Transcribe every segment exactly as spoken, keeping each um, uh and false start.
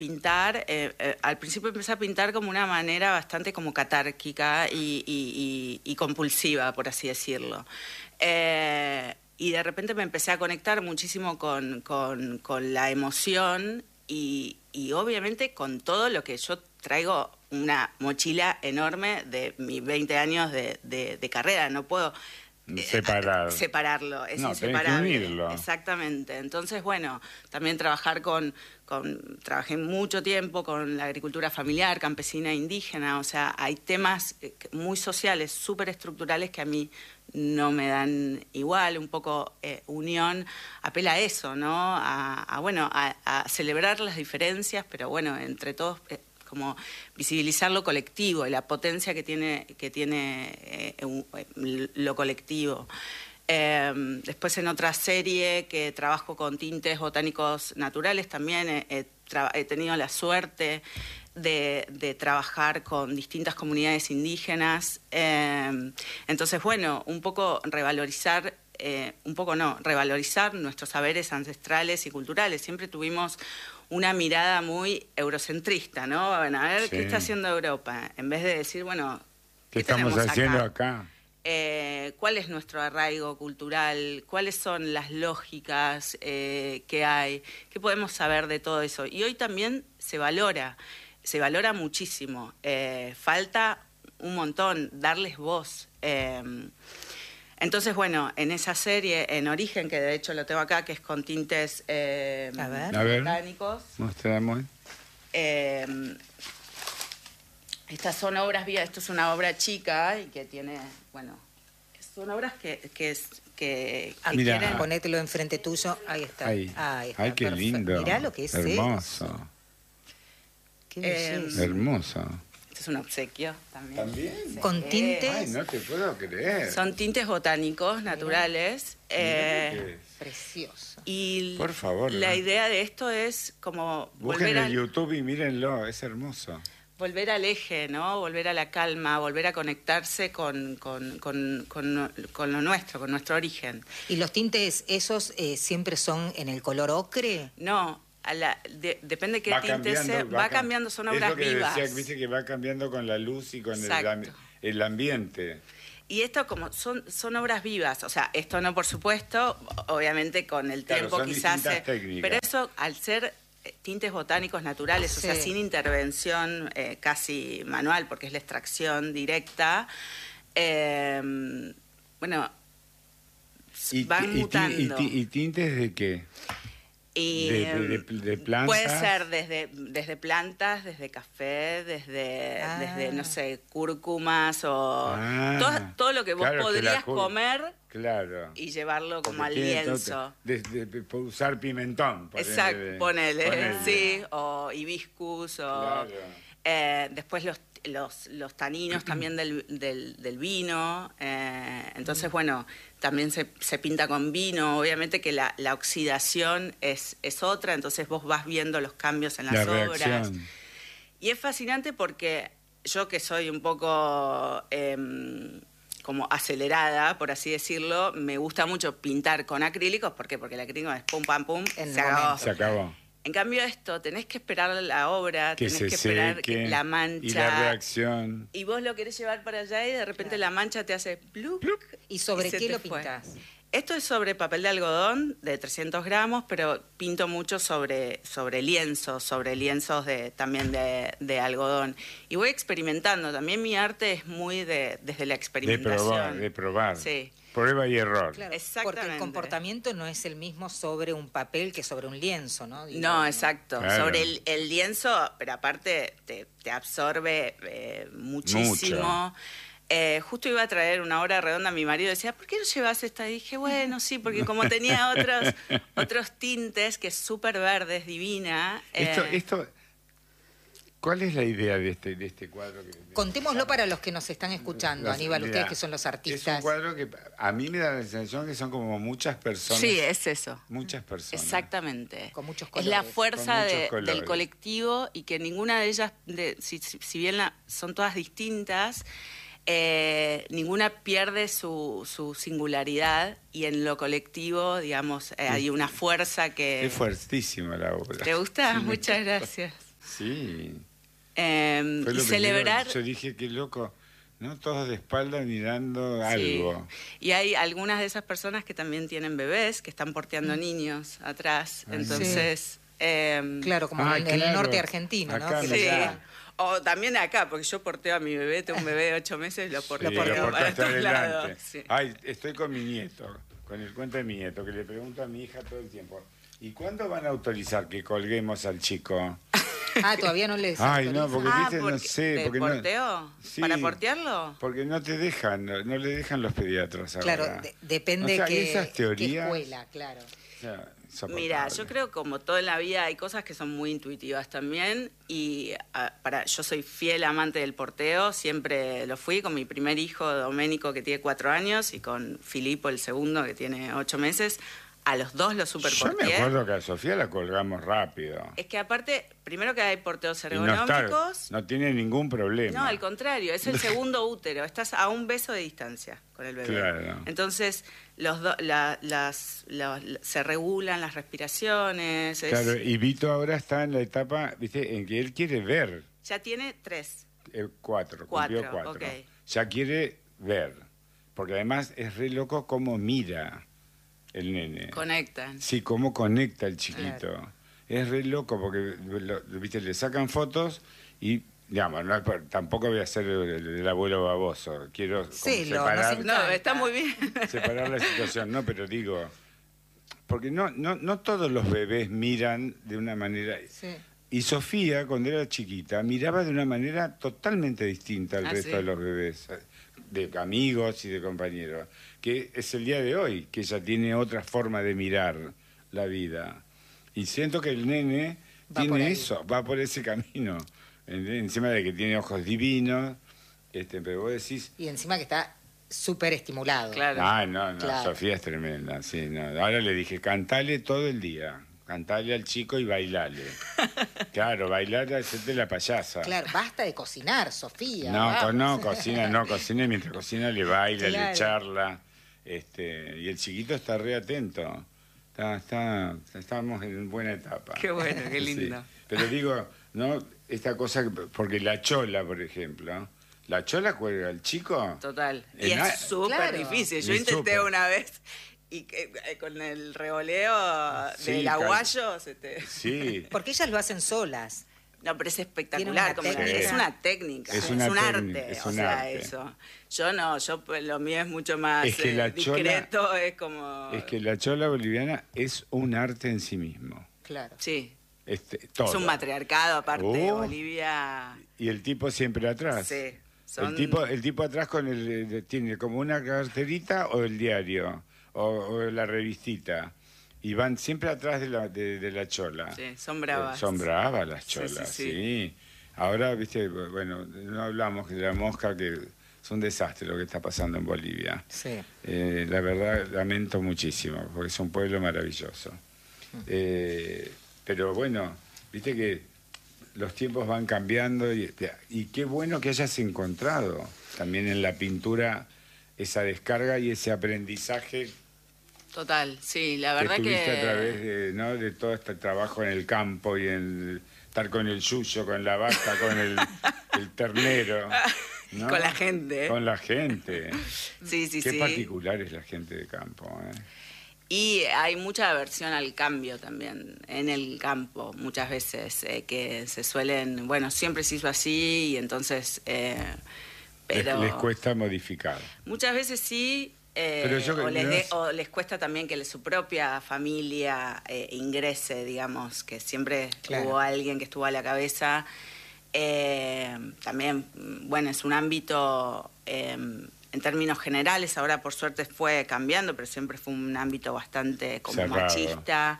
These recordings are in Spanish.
pintar, eh, eh, al principio empecé a pintar como una manera bastante como catárquica y, y, y, y compulsiva, por así decirlo. Eh, y de repente me empecé a conectar muchísimo con, con, con la emoción y, y obviamente con todo lo que yo traigo, una mochila enorme de mis veinte años de, de, de carrera. No puedo Separar. eh, separarlo, es no, inseparable. Tenés que unirlo. Exactamente. Entonces, bueno, también trabajar con, con... Trabajé mucho tiempo con la agricultura familiar, campesina, indígena. O sea, hay temas muy sociales, súper estructurales que a mí no me dan igual. Un poco eh, Unión apela a eso, ¿no? A, a bueno, a, a celebrar las diferencias, pero bueno, entre todos... Eh, como visibilizar lo colectivo y la potencia que tiene, que tiene eh, un, lo colectivo. Eh, después en otra serie que trabajo con tintes botánicos naturales también he, he, he tenido la suerte de, de trabajar con distintas comunidades indígenas. Eh, entonces, bueno, un poco revalorizar Eh, un poco no, revalorizar nuestros saberes ancestrales y culturales. Siempre tuvimos una mirada muy eurocentrista, ¿no? Bueno, a ver, sí. ¿Qué está haciendo Europa? En vez de decir, bueno, ¿qué, ¿qué estamos haciendo acá? acá? Eh, ¿Cuál es nuestro arraigo cultural? ¿Cuáles son las lógicas eh, que hay? ¿Qué podemos saber de todo eso? Y hoy también se valora, se valora muchísimo. Eh, falta un montón, darles voz. Eh, Entonces, bueno, en esa serie, en Origen, que de hecho lo tengo acá, que es con tintes eh, a ver. A ver, botánicos. Mostramos. Eh, estas son obras vía, esto es una obra chica y que tiene, bueno, son obras que, que, que, ah, que mira, quieren... Ponételo enfrente tuyo, ahí está. Ahí. Ahí está. Ay, qué perfecto. lindo. Mirá lo que es hermoso. eso. Qué belleza. Eh, hermoso. Es un obsequio también. ¿También? Sí. Con tintes. Ay, no te puedo creer. Son tintes botánicos naturales. Mirá, eh, mirá Precioso. Y por favor. La ¿no? idea de esto es como Busquen volver en a YouTube y mírenlo, es hermoso. Volver al eje, ¿no? Volver a la calma, volver a conectarse con, con, con, con, con lo nuestro, con nuestro origen. ¿Y los tintes esos eh, siempre son en el color ocre? No. A la, de, depende qué va tinte sea, va, va cambiando, son obras es lo que vivas. Decía, viste que va cambiando con la luz y con el, el ambiente. Y esto como son, son obras vivas, o sea, esto no por supuesto, obviamente con el claro, tiempo son quizás, se, técnicas. pero eso al ser tintes botánicos naturales, sí. O sea, sin intervención eh, casi manual, porque es la extracción directa, eh, bueno, y, van y, mutando. Y, y, ¿Y tintes de qué? Y, de, de, de, de plantas. Puede ser desde, desde plantas, desde café, desde, ah. desde no sé, cúrcumas o ah, todo, todo lo que vos claro, podrías que comer claro. y llevarlo como al lienzo. De, de, de usar pimentón. Ponele, Exacto, ponele, ponele, sí, o hibiscus, o claro. eh, después los Los, los taninos también del, del, del vino, eh, entonces bueno, también se, se pinta con vino, obviamente que la, la oxidación es, es otra, entonces vos vas viendo los cambios en las la obras. Reacción. Y es fascinante porque yo que soy un poco eh, como acelerada, por así decirlo, me gusta mucho pintar con acrílicos, ¿por qué? Porque el acrílico es pum, pam, pum, en se acabó. Se acabó. En cambio esto, tenés que esperar la obra, que tenés que esperar seque, la mancha. Y la reacción. Y vos lo querés llevar para allá y de repente claro. la mancha te hace plup. plup. ¿Y sobre y qué lo pintás? Esto es sobre papel de algodón de trescientos gramos, pero pinto mucho sobre, sobre lienzos, sobre lienzos de, también de, de algodón. Y voy experimentando. También mi arte es muy de, desde la experimentación. De probar, de probar. Sí. Prueba y error. Claro, porque el comportamiento no es el mismo sobre un papel que sobre un lienzo, ¿no? Digo, no, exacto. Claro. Sobre el, el lienzo, pero aparte te, te absorbe eh, muchísimo. Mucho. Eh, justo iba a traer una hora redonda, mi marido decía, ¿por qué no llevas esta? Y dije, bueno, sí, porque como tenía otros, otros tintes, que es súper verde, es divina. Esto, eh, esto... ¿Cuál es la idea de este, de este cuadro? Que, Contémoslo para los que nos están escuchando, los, Aníbal, mira, ustedes que son los artistas. Es un cuadro que a mí me da la sensación que son como muchas personas. Sí, es eso. Muchas personas. Exactamente. Con muchos colores. Es la fuerza de, del colectivo y que ninguna de ellas, de, si, si bien la, son todas distintas, eh, ninguna pierde su, su singularidad y en lo colectivo, digamos, eh, hay una fuerza que... Es fuertísima la obra. ¿Te gusta? Sí, Muchas gracias. Sí. Eh, Fue y lo celebrar... primero, yo dije, qué loco, ¿no? Todos de espalda mirando algo. Sí. Y hay algunas de esas personas que también tienen bebés, que están porteando niños atrás. Ay, Entonces... Sí. Eh, Claro, como Ah, en el claro. norte argentino, ¿no? Acá, Que sí. le mirá. llaman. O también acá, porque yo porteo a mi bebé, tengo un bebé de ocho meses, lo porteo Sí, porteo lo para portaste todos adelante. lados. Sí. Ay, estoy con mi nieto, con el cuento de mi nieto, que le pregunto a mi hija todo el tiempo, ¿y cuándo van a autorizar que colguemos al chico? Ah, todavía no les Ay, no, autoriza. porque Ah, viste, no porque- sé, ¿de porque no... porteo? Sí, ¿Para portearlo? Porque no te dejan, no, no le dejan los pediatras ahora. Claro, de- depende O sea, qué, esas qué teorías, escuela, claro. o sea, insoportable. Mira, yo creo que como todo en la vida hay cosas que son muy intuitivas también y ah, para yo soy fiel amante del porteo, siempre lo fui con mi primer hijo Doménico que tiene cuatro años y con Filipo el segundo que tiene ocho meses. A los dos los super Yo me porteé. acuerdo que a Sofía la colgamos rápido. Es que aparte, primero que hay porteos Y no, está- ergonómicos. no tiene ningún problema. No, al contrario, es el segundo útero, estás a un beso de distancia con el bebé. Claro. Entonces, los do- la- las, la- la- se regulan las respiraciones. es- Claro, y Vito ahora está en la etapa, viste, en que él quiere ver. Ya tiene tres. Eh, cuatro, Cuatro, cumplió cuatro. ok. Ya quiere ver. Porque además es re loco cómo mira el nene. Conectan. Sí, cómo conecta el chiquito. Es re loco porque, lo- viste, le sacan fotos y, digamos, no, tampoco voy a ser el, el abuelo baboso. Quiero como Sí, lo- separar, no se- No, está muy bien. separar la situación. No, pero digo, porque no, no, no todos los bebés miran de una manera... Sí. Y Sofía, cuando era chiquita, miraba de una manera totalmente distinta al Ah, resto ¿sí? de los bebés, de amigos y de compañeros, que es el día de hoy, que ella tiene otra forma de mirar la vida. Y siento que el nene Va por tiene ahí. eso, va por ese camino, ¿entendés? Encima de que tiene ojos divinos, este, pero vos decís, Y encima que está súper estimulado. Claro. ah, no, no, Claro. Sofía es tremenda, sí, no. Ahora le dije, cantale todo el día, cantale al chico y bailale. Claro, bailar es hacerte la payasa. Claro, basta de cocinar, Sofía. No, vamos. co- no, cocina, no, cocina y mientras cocina le baila, Claro. le charla. Este, y el chiquito está re atento. Está, está, estamos en buena etapa. Qué bueno, qué Sí. lindo. Pero digo, ¿no? Esta cosa, que- porque la chola, por ejemplo, la chola cuelga al chico. Total. Eh, Y na- es súper Claro. difícil. Yo Y intenté súper. una vez y que, eh, con el revoleo Sí, del cal- aguayo se te... Sí. Porque ellas lo hacen solas. No, pero es Tiene espectacular. una Como la- técnica. es una técnica, Es es, una un técnica, arte. es o un sea, arte. eso. Yo no, yo pues, lo mío es mucho más Es que eh, la chola- discreto, es como... Es que la chola boliviana es un arte en sí mismo. Claro. Sí, Este, todo. es un matriarcado aparte. Oh. Bolivia... Y el tipo siempre atrás. Sí, son- El tipo, el tipo atrás con el eh, tiene como una carterita o el diario o, o la revistita y van siempre atrás de la de, de la chola. Sí, son bravas. Eh, son bravas las Sí, cholas, sí, sí, sí. Ahora, viste, bueno, no hablamos de la mosca, que es un desastre lo que está pasando en Bolivia. Sí. Eh, la verdad, lamento muchísimo, porque es un pueblo maravilloso. Mm. Eh, pero bueno, viste que los tiempos van cambiando y, y qué bueno que hayas encontrado también en la pintura esa descarga y ese aprendizaje Total, sí, la que verdad tuviste que... a través de, ¿no? de todo este trabajo en el campo y en estar con el yuyo, con la vaca, con el, el ternero. ¿no? Con la gente. Con la gente. Sí, sí, Qué sí. particular es la gente de campo. ¿eh? Y hay mucha aversión al cambio también en el campo, muchas veces, eh, que se suelen, bueno, siempre se hizo así y entonces... eh, Les- pero les cuesta modificar. muchas veces sí, eh, Pero yo creo o, que les no de- es- o les cuesta también que su propia familia eh, ingrese, digamos, que siempre Claro. hubo alguien que estuvo a la cabeza. Eh, también, bueno, es un ámbito, eh, en términos generales, ahora por suerte fue cambiando, pero siempre fue un ámbito bastante como Cerrado. machista.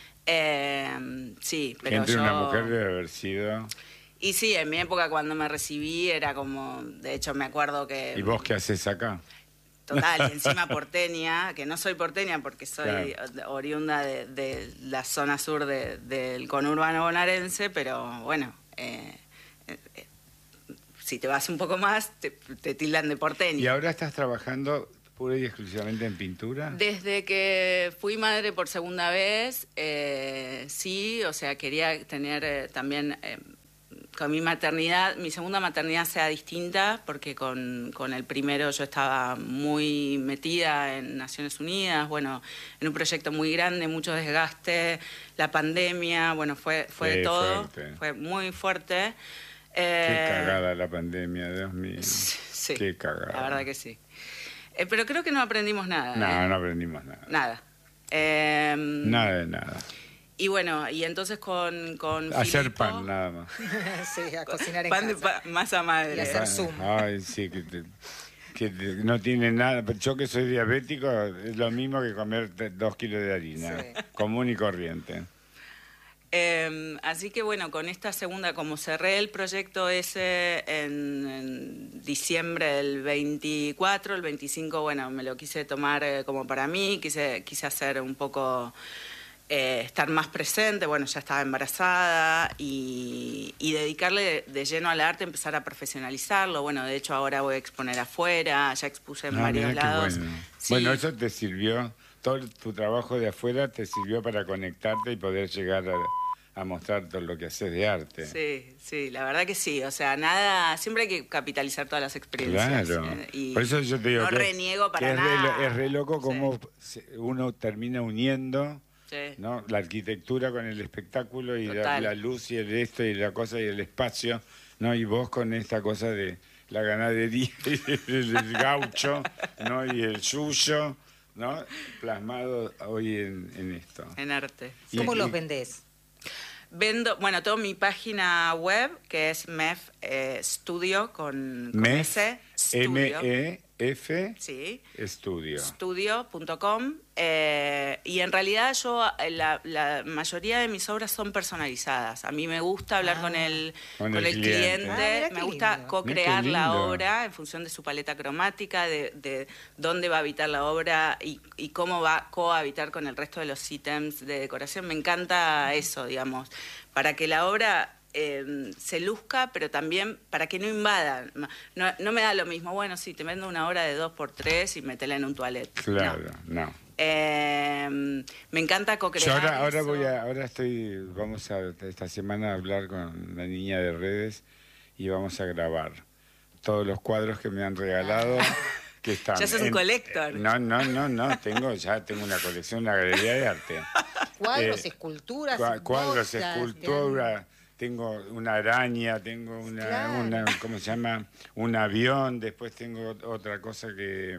Eh, sí, pero Gente, yo... una mujer debe haber sido. Y sí, en mi época cuando me recibí era como, de hecho me acuerdo que... ¿Y vos qué haces acá? Total, y encima porteña, que no soy porteña porque soy Claro. oriunda de, de la zona sur de- del conurbano bonaerense, pero bueno, eh, eh, eh, si te vas un poco más, te, te tildan de porteña. ¿Y ahora estás trabajando pura y exclusivamente en pintura? Desde que fui madre por segunda vez, eh, sí, o sea, quería tener eh, también... eh, con mi maternidad, mi segunda maternidad sea distinta, porque con, con el primero yo estaba muy metida en Naciones Unidas, bueno, en un proyecto muy grande, mucho desgaste, la pandemia, bueno, fue, fue Sí, de todo, fuerte. fue muy fuerte. Qué Eh, cagada la pandemia, Dios mío. Sí, Qué cagada. la verdad que sí. Eh, pero creo que no aprendimos nada. No, ¿eh? no aprendimos nada. Nada. Eh, Nada de nada. Y bueno, y entonces con, con Hacer Filipo, pan, nada más. Sí, a cocinar en pan de casa. pa- masa madre. Y hacer Zoom. Ay, sí, que, te- que te- no tiene nada. Yo que soy diabético, es lo mismo que comer te- dos kilos de harina, Sí. común y corriente. Eh, así que bueno, con esta segunda, como cerré el proyecto ese en, en diciembre del veinticuatro, el veinticinco, bueno, me lo quise tomar eh, como para mí, quise, quise hacer un poco, eh, estar más presente, bueno, ya estaba embarazada y, y dedicarle de, de lleno al arte, empezar a profesionalizarlo. Bueno, de hecho ahora voy a exponer afuera, ya expuse en Ah, varios mirá qué lados. bueno. Sí. Bueno, eso te sirvió, todo tu trabajo de afuera te sirvió para conectarte y poder llegar a, a mostrar todo lo que haces de arte. Sí, sí, la verdad que sí. O sea, nada, siempre hay que capitalizar todas las experiencias. Claro. eh, y Por eso yo te digo no que, reniego para que es, re, nada. lo- es re loco Sí. cómo se- uno termina uniendo, Sí. ¿no? La arquitectura con el espectáculo y la, Total. la luz y el esto y la cosa y el espacio, ¿no? Y vos con esta cosa de la ganadería y el, el gaucho, ¿no? Y el suyo, ¿no? Plasmado hoy en, en esto. En arte. Y- ¿Cómo y- los vendés? Vendo, bueno, tengo mi página web, que es M E F eh, Studio, con, con M E F, S, M Studio. E F Sí. Estudio. Studio punto com, eh, y en realidad yo eh, la, la mayoría de mis obras son personalizadas. A mí me gusta hablar Ah. con el, Con con el el cliente. cliente, Ah, mirá qué me gusta lindo. co-crear Mirá qué la lindo. obra en función de su paleta cromática, de, de dónde va a habitar la obra y, y cómo va a cohabitar con el resto de los ítems de decoración. Me encanta eso, digamos, para que la obra eh, se luzca, pero también para que no invada. No, no me da lo mismo, bueno, sí, te vendo una obra de dos por tres y metela en un toilet. Claro, No. no. Eh, me encanta co-crear. Yo ahora, ahora eso. voy a, ahora estoy, vamos a esta semana a hablar con la niña de redes y vamos a grabar todos los cuadros que me han regalado. Que están Ya sos un en- collector. No, no, no, no, tengo, ya tengo una colección, una galería de arte. Cuadros, Eh, esculturas, Cua- cuadros, botas, escultura, tengo una araña, tengo una, Claro. una, ¿cómo se llama? Un avión, después tengo otra cosa que,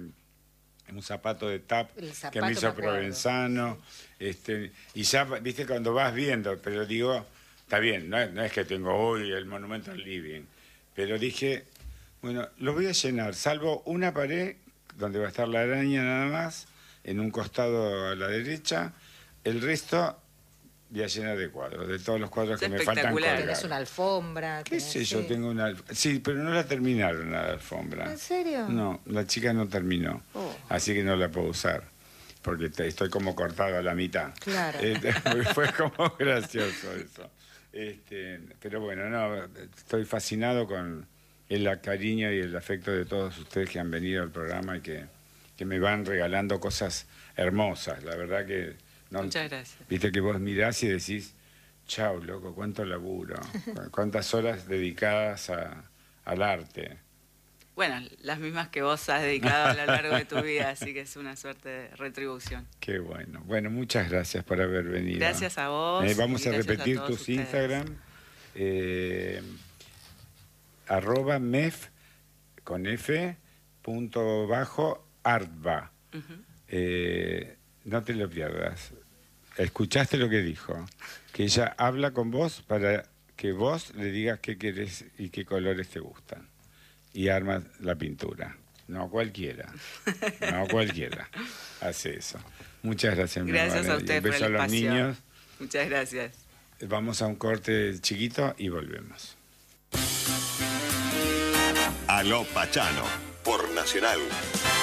un zapato de tap El que zapato, me me hizo acuerdo. Provenzano, este, y ya, viste, cuando vas viendo, pero digo, está bien, no es, no es que tengo hoy el monumento al living, pero dije, bueno, lo voy a llenar, salvo una pared donde va a estar la araña nada más, en un costado a la derecha, el resto voy a llenar de cuadros, de todos los cuadros Es que me faltan espectacular. colgar. Tenés una alfombra. ¿Qué tenés- sé yo? sí. Tengo una... alf- Sí, pero no la terminaron la alfombra. ¿En serio? No, la chica no terminó, Oh. así que no la puedo usar, porque te- estoy como cortado a la mitad. Claro. Este, fue como gracioso eso. Este, pero bueno, no, estoy fascinado con el cariño y el afecto de todos ustedes que han venido al programa y que, que me van regalando cosas hermosas. La verdad que... No, Muchas gracias. viste que vos mirás y decís, chau, loco, cuánto laburo, cu- cuántas horas dedicadas a, al arte. Bueno, las mismas que vos has dedicado a lo largo de tu vida, así que es una suerte de retribución. Qué bueno. Bueno, muchas gracias por haber venido. Gracias a vos. Eh, vamos y a gracias repetir todos tus ustedes. Instagram. Eh, arroba mef con f punto bajo artba. Ujú. Eh, no te lo pierdas. Escuchaste lo que dijo, que ella habla con vos para que vos le digas qué querés y qué colores te gustan. Y armas la pintura. No cualquiera. No cualquiera. Hace eso. Muchas gracias, mi Gracias amor. a ustedes Un por beso el a los espacio. niños. Muchas gracias. Vamos a un corte chiquito y volvemos. Aló Pachano, por Nacional.